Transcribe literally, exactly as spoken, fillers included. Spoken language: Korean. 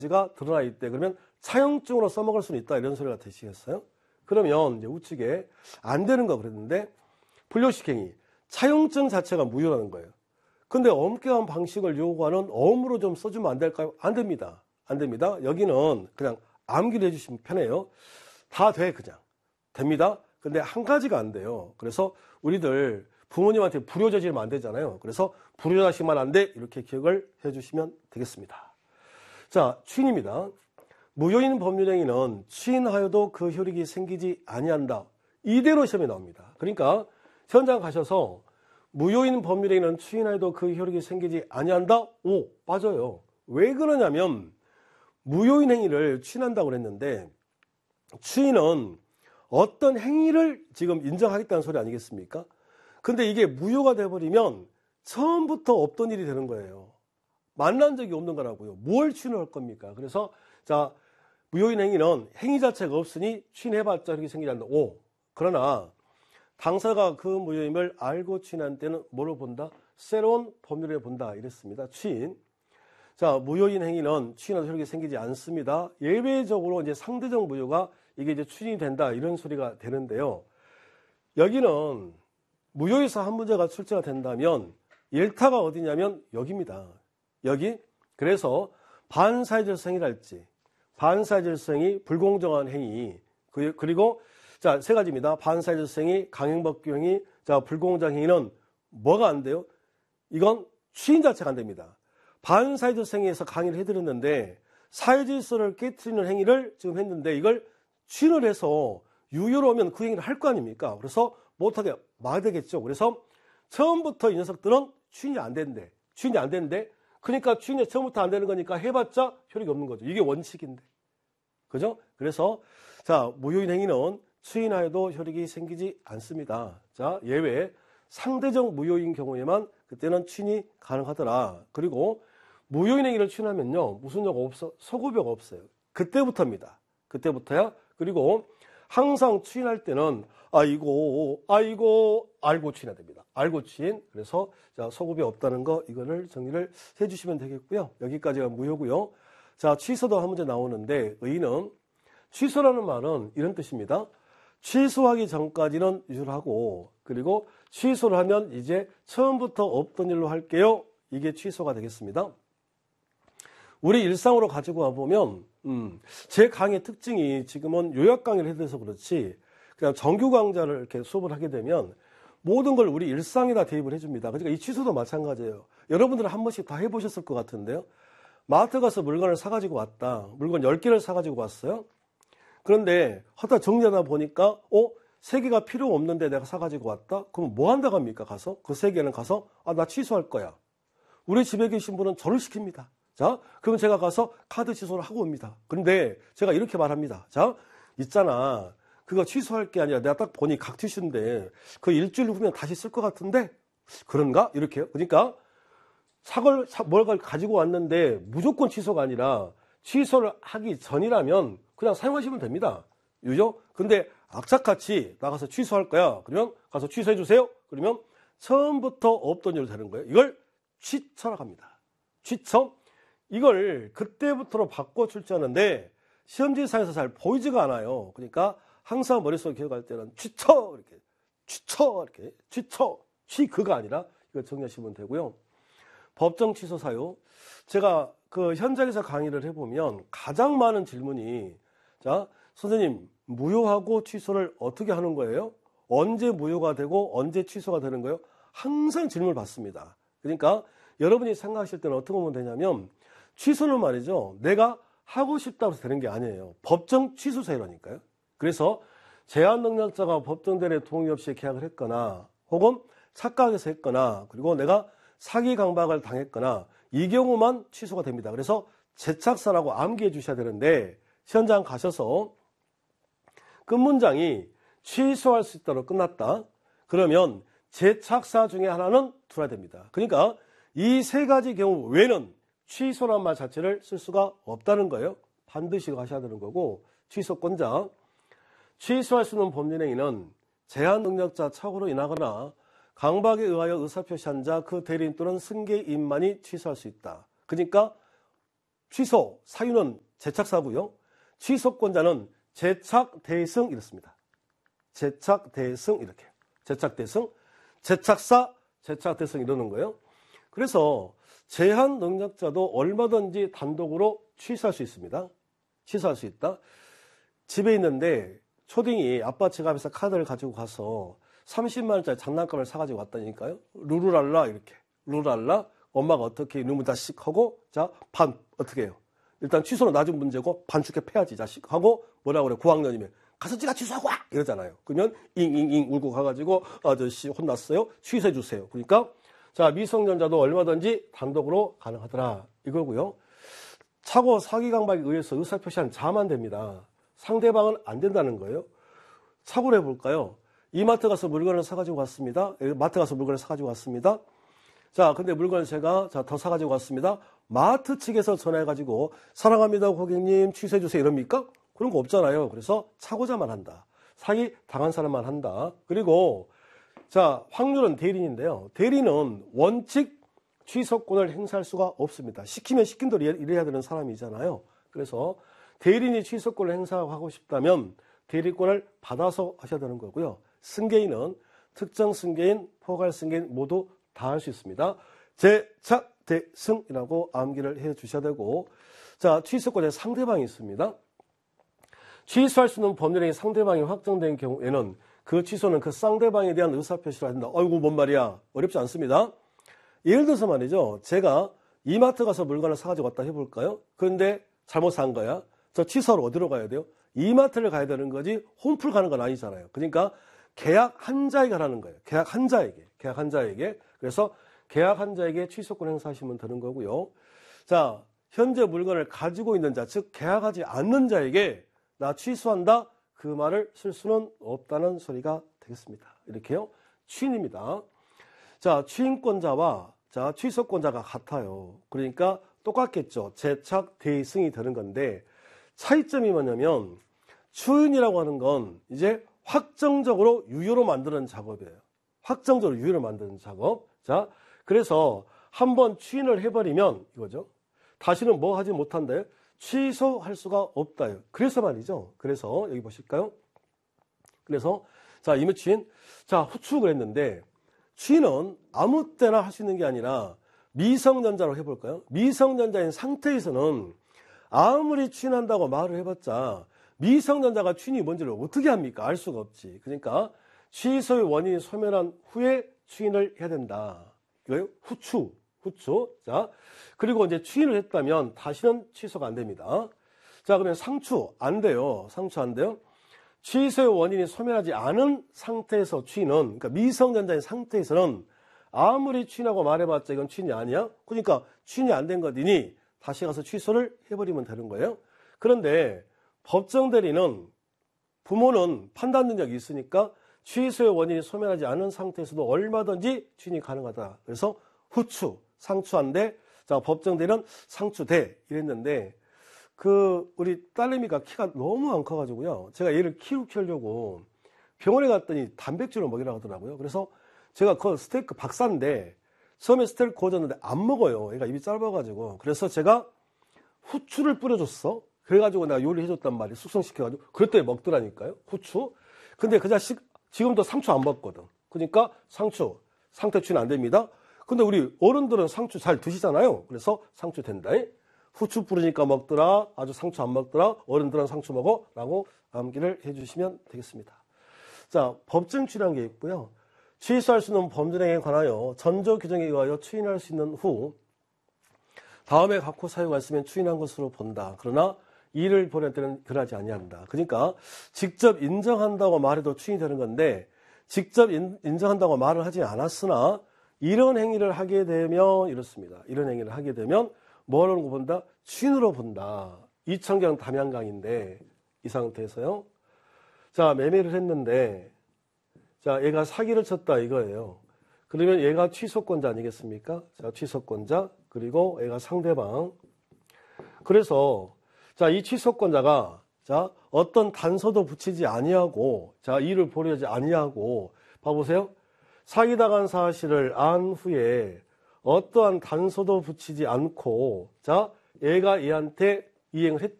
가 드러나 있대. 그러면 차용증으로 써먹을 수는 있다. 이런 소리가 되시겠어요? 그러면 이제 우측에 안 되는 거 그랬는데 불려식행위. 차용증 자체가 무효라는 거예요. 근데 엄격한 방식을 요구하는 어음으로 좀 써주면 안 될까요? 안 됩니다. 안 됩니다. 여기는 그냥 암기를 해주시면 편해요. 다 돼, 그냥. 됩니다. 근데 한 가지가 안 돼요. 그래서 우리들 부모님한테 불효자지면 안 되잖아요. 그래서 불효자시면 안 돼. 이렇게 기억을 해주시면 되겠습니다. 자, 취인입니다. 무효인 법률행위는 취인하여도 그 효력이 생기지 아니한다. 이대로 시험에 나옵니다. 그러니까 현장 가셔서 무효인 법률행위는 취인하여도 그 효력이 생기지 아니한다? 오, 빠져요. 왜 그러냐면 무효인 행위를 취인한다고 그랬는데 취인은 어떤 행위를 지금 인정하겠다는 소리 아니겠습니까? 근데 이게 무효가 돼버리면 처음부터 없던 일이 되는 거예요. 만난 적이 없는 거라고요. 뭘 취인을 할 겁니까? 그래서 자, 무효인 행위는 행위 자체가 없으니 취인해봤자 이렇게 생기지 않는다. 오, 그러나 당사가 그 무효임을 알고 취인한 때는 뭐를 본다? 새로운 법률에 본다. 이랬습니다. 취인. 자, 무효인 행위는 취인하도 효력이 생기지 않습니다. 예외적으로 이제 상대적 무효가 이게 이제 추진이 된다. 이런 소리가 되는데요. 여기는 무효에서 한 문제가 출제가 된다면 일타가 어디냐면 여기입니다. 여기. 그래서 반사회적 행위랄지, 반사회적 행위, 불공정한 행위, 그리고 자, 세 가지입니다. 반사회적 행위, 강행법규 행위, 자, 불공정 행위는 뭐가 안 돼요? 이건 취인 자체가 안 됩니다. 반사회적 행위에서 강의를 해드렸는데 사회질서를 깨트리는 행위를 지금 했는데 이걸 취인을 해서 유효로 하면 그 행위를 할 거 아닙니까? 그래서 못하게 막아야 되겠죠. 그래서 처음부터 이 녀석들은 취인이 안 된대. 취인이 안 되는데 그러니까 취인이 처음부터 안 되는 거니까 해봤자 효력이 없는 거죠. 이게 원칙인데. 그죠? 그래서 자, 무효인 행위는 취인하여도 효력이 생기지 않습니다. 자, 예외 상대적 무효인 경우에만 그때는 취인이 가능하더라. 그리고 무효인 행위를 취인하면요. 무슨 료가 없어? 소급료가 없어요. 그때부터입니다. 그때부터야. 그리고 항상 취인할 때는 아이고 아이고 알고 취인해야 됩니다. 알고 취인. 그래서 자, 소급이 없다는 거 이거를 정리를 해주시면 되겠고요. 여기까지가 무효고요. 자, 취소도 한 문제 나오는데 의의는 취소라는 말은 이런 뜻입니다. 취소하기 전까지는 유지를 하고 그리고 취소를 하면 이제 처음부터 없던 일로 할게요. 이게 취소가 되겠습니다. 우리 일상으로 가지고 와보면 음, 제 강의 특징이 지금은 요약 강의를 해서 그렇지 그냥 정규 강좌를 이렇게 수업을 하게 되면 모든 걸 우리 일상에다 대입을 해줍니다. 그러니까 이 취소도 마찬가지예요. 여러분들은 한 번씩 다 해보셨을 것 같은데요. 마트 가서 물건을 사가지고 왔다. 물건 열 개를 사가지고 왔어요. 그런데 하다 정리하다 보니까 어? 세 개가 필요 없는데 내가 사가지고 왔다? 그럼 뭐 한다고 합니까? 가서? 그 세 개는 가서 아, 나 취소할 거야. 우리 집에 계신 분은 저를 시킵니다. 자, 그럼 제가 가서 카드 취소를 하고 옵니다. 그런데 제가 이렇게 말합니다. 자, 있잖아. 그거 취소할 게 아니라 내가 딱 보니 각티슈인데 그 일주일 후면 다시 쓸 것 같은데 그런가? 이렇게요. 그러니까 사걸, 사, 뭘 가지고 왔는데 무조건 취소가 아니라 취소를 하기 전이라면 그냥 사용하시면 됩니다. 유죠? 근데 악착같이 나가서 취소할 거야. 그러면 가서 취소해 주세요. 그러면 처음부터 없던 일로 되는 거예요. 이걸 취처라고 합니다. 취처. 이걸 그때부터로 바꿔 출제하는데 시험지상에서 잘 보이지가 않아요. 그러니까 항상 머릿속에 기억할 때는 취처 이렇게 취처 이렇게 취처 취그가 아니라 이거 정리하시면 되고요. 법정 취소 사유. 제가 그 현장에서 강의를 해보면 가장 많은 질문이 자, 선생님 무효하고 취소를 어떻게 하는 거예요? 언제 무효가 되고 언제 취소가 되는 거예요? 항상 질문을 받습니다. 그러니까 여러분이 생각하실 때는 어떻게 보면 되냐면 취소는 말이죠. 내가 하고 싶다고 해서 되는 게 아니에요. 법정 취소 사유라니까요. 그래서 제한 능력자가 법정대리에 동의 없이 계약을 했거나 혹은 착각해서 했거나 그리고 내가 사기 강박을 당했거나 이 경우만 취소가 됩니다. 그래서 재착사라고 암기해 주셔야 되는데 현장 가셔서 끝문장이 취소할 수 있도록 끝났다. 그러면 재착사 중에 하나는 둘러야 됩니다. 그러니까 이 세 가지 경우 외에는 취소란 말 자체를 쓸 수가 없다는 거예요. 반드시 하셔야 되는 거고 취소권자. 취소할 수 있는 법률행위는 제한 능력자 착오로 인하거나 강박에 의하여 의사표시한 자 그 대리인 또는 승계인만이 취소할 수 있다. 그러니까 취소, 사유는 제착사고요. 취소권자는 제착, 대승 이렇습니다. 제착, 대승 이렇게. 제착, 대승, 제착사, 제착, 대승 이러는 거예요. 그래서 제한 능력자도 얼마든지 단독으로 취소할 수 있습니다. 취소할 수 있다. 집에 있는데 초딩이 아빠 지갑에서 카드를 가지고 가서 삼십만 원짜리 장난감을 사가지고 왔다니까요. 루루랄라 이렇게. 루루랄라 엄마가 어떻게 이놈을 다씩 하고 자 반 어떻게 해요. 일단 취소는 낮은 문제고 반축해 패야지 자식 하고 뭐라 그래 고학년이면 가서 지가 취소하고 와 이러잖아요. 그러면 잉잉잉 울고 가가지고 아저씨 혼났어요. 취소해 주세요. 그러니까 자 미성년자도 얼마든지 단독으로 가능하더라 이거고요. 차고 사기 강박에 의해서 의사표시한 자만 됩니다. 상대방은 안 된다는 거예요. 착오를 해볼까요? 이마트 가서 물건을 사가지고 왔습니다. 마트 가서 물건을 사가지고 왔습니다. 자, 근데 물건을 제가 자, 더 사가지고 왔습니다. 마트 측에서 전화해가지고 사랑합니다 고객님 취소해주세요 이럽니까? 그런 거 없잖아요. 그래서 착오자만 한다. 사기 당한 사람만 한다. 그리고 자 확률은 대리인인데요. 대리는 원칙 취소권을 행사할 수가 없습니다. 시키면 시킨 대로 일해야 되는 사람이잖아요. 그래서 대리인이 취소권을 행사하고 싶다면 대리권을 받아서 하셔야 되는 거고요. 승계인은 특정 승계인, 포괄 승계인 모두 다 할 수 있습니다. 제착, 대승이라고 암기를 해 주셔야 되고, 자, 취소권의 상대방이 있습니다. 취소할 수 있는 법률행위 상대방이 확정된 경우에는 그 취소는 그 상대방에 대한 의사표시를 한다. 아이고, 뭔 말이야. 어렵지 않습니다. 예를 들어서 말이죠. 제가 이마트 가서 물건을 사가지고 왔다 해볼까요? 그런데 잘못 산 거야. 저 취소하러 어디로 가야 돼요? 이마트를 가야 되는 거지 홈플 가는 건 아니잖아요. 그러니까 계약 한자에게 하라는 거예요. 계약 한자에게. 계약 한자에게. 그래서 계약 한자에게 취소권 행사하시면 되는 거고요. 자, 현재 물건을 가지고 있는 자, 즉 계약하지 않는 자에게 나 취소한다. 그 말을 쓸 수는 없다는 소리가 되겠습니다. 이렇게요. 취인입니다. 자, 취인권자와 자, 취소권자가 같아요. 그러니까 똑같겠죠. 제착, 대승이 되는 건데 차이점이 뭐냐면 추인이라고 하는 건 이제 확정적으로 유효로 만드는 작업이에요. 확정적으로 유효로 만드는 작업. 자, 그래서 한번 추인을 해버리면 이거죠. 다시는 뭐 하지 못한다요? 취소할 수가 없다요. 그래서 말이죠. 그래서 여기 보실까요? 그래서 자, 임의추인. 자, 후추 그랬는데 추인은 아무 때나 할 수 있는 게 아니라 미성년자로 해볼까요? 미성년자인 상태에서는 아무리 추인한다고 말을 해봤자 미성년자가 추인이 뭔지를 어떻게 합니까? 알 수가 없지. 그러니까 취소의 원인이 소멸한 후에 추인을 해야 된다. 이거요? 후추. 후추. 자, 그리고 이제 추인을 했다면 다시는 취소가 안 됩니다. 자, 그러면 상추. 안 돼요. 상추 안 돼요. 취소의 원인이 소멸하지 않은 상태에서 추인은, 그러니까 미성년자인 상태에서는 아무리 추인하고 말해봤자 이건 추인이 아니야. 그러니까 추인이 안 된 것이니 다시 가서 취소를 해버리면 되는 거예요. 그런데 법정 대리는 부모는 판단 능력이 있으니까 취소의 원인이 소멸하지 않은 상태에서도 얼마든지 추인이 가능하다. 그래서 후추, 상추한데 자 법정 대리는 상추대 이랬는데 그 우리 딸내미가 키가 너무 안 커가지고요. 제가 얘를 키우 키우려고 병원에 갔더니 단백질을 먹이라고 하더라고요. 그래서 제가 그 스테이크 박사인데 처음에 스테이크 구워줬는데 안 먹어요. 얘가 입이 짧아가지고. 그래서 제가 후추를 뿌려줬어. 그래가지고 내가 요리해줬단 말이에요. 숙성시켜가지고. 그랬더니 먹더라니까요. 후추. 근데 그 자식 지금도 상추 안 먹거든. 그러니까 상추. 상태 추인 안 됩니다. 근데 우리 어른들은 상추 잘 드시잖아요. 그래서 상추 된다. 후추 뿌리니까 먹더라. 아주 상추 안 먹더라. 어른들은 상추 먹어. 라고 암기를 해주시면 되겠습니다. 자, 법정 추인한 게 있고요. 취소할 수 있는 범죄행위에 관하여 전조 규정에 의하여 추인할 수 있는 후 다음에 갖고 사유가 있으면 추인한 것으로 본다. 그러나 이를 벌일 때는 그러지 아니한다. 그러니까 직접 인정한다고 말해도 추인이 되는 건데 직접 인, 인정한다고 말을 하지 않았으나 이런 행위를 하게 되면 이렇습니다. 이런 행위를 하게 되면 뭐라고 본다? 추인으로 본다. 이천경 담양강인데 이 상태에서요. 자, 매매를 했는데 자, 얘가 사기를 쳤다 이거예요. 그러면 얘가 취소권자 아니겠습니까? 자, 취소권자 그리고 얘가 상대방. 그래서 자, 이 취소권자가 자, 어떤 단서도 붙이지 아니하고 자, 이를 보려지 아니하고 봐보세요. 사기당한 사실을 안 후에 어떠한 단서도 붙이지 않고 자, 얘가 얘한테 이행을 했다.